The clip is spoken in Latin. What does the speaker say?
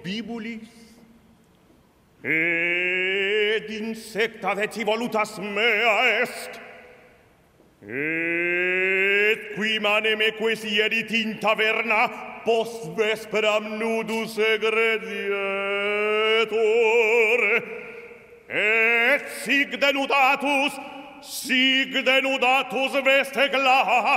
bibulis, ed insecta veti volutas mea est, et qui mane me quesierit in taverna post vesperam nudus egredietur, et sig denudatus veste